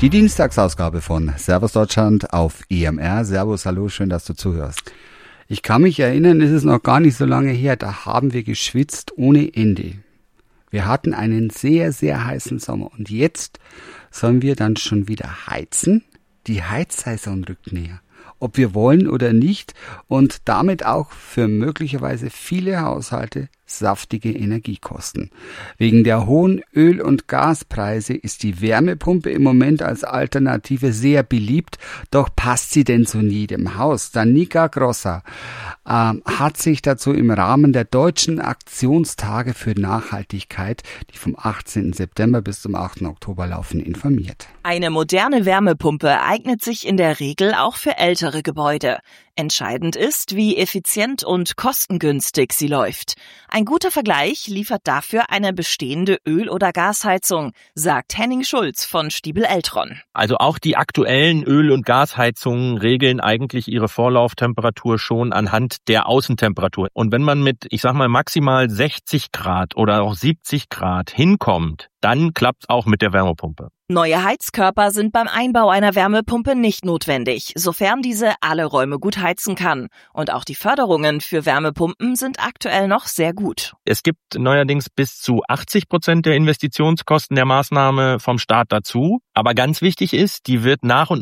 Die Dienstagsausgabe von Servus Deutschland auf EMR. Servus, hallo, schön, dass du zuhörst. Ich kann mich erinnern, es ist noch gar nicht so lange her, da haben wir geschwitzt ohne Ende. Wir hatten einen sehr, sehr heißen Sommer und jetzt sollen wir dann schon wieder heizen? Die Heizsaison rückt näher. Ob wir wollen oder nicht und damit auch für möglicherweise viele Haushalte saftige Energiekosten. Wegen der hohen Öl- und Gaspreise ist die Wärmepumpe im Moment als Alternative sehr beliebt, doch passt sie denn zu jedem Haus? Danica Grossa hat sich dazu im Rahmen der Deutschen Aktionstage für Nachhaltigkeit, die vom 18. September bis zum 8. Oktober laufen, informiert. Eine moderne Wärmepumpe eignet sich in der Regel auch für ältere Gebäude. Entscheidend ist, wie effizient und kostengünstig sie läuft. Ein guter Vergleich liefert dafür eine bestehende Öl- oder Gasheizung, sagt Henning Schulz von Stiebel Eltron. Also auch die aktuellen Öl- und Gasheizungen regeln eigentlich ihre Vorlauftemperatur schon anhand der Außentemperatur. Und wenn man mit, maximal 60 Grad oder auch 70 Grad hinkommt, dann klappt's auch mit der Wärmepumpe. Neue Heizkörper sind beim Einbau einer Wärmepumpe nicht notwendig, sofern diese alle Räume gut heizen kann. Und auch die Förderungen für Wärmepumpen sind aktuell noch sehr gut. Es gibt neuerdings bis zu 80% der Investitionskosten der Maßnahme vom Staat dazu. Aber ganz wichtig ist, die wird nach und